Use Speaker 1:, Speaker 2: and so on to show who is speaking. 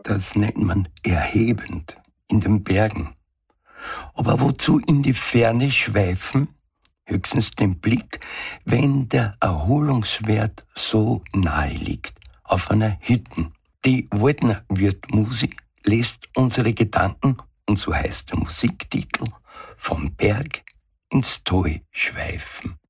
Speaker 1: Das nennt man erhebend in den Bergen. Aber wozu in die Ferne schweifen? Höchstens den Blick, wenn der Erholungswert so nahe liegt, auf einer Hütten. Die Waldner Wirtmusik lässt unsere Gedanken, und so heißt der Musiktitel, vom Berg ins Tal schweifen.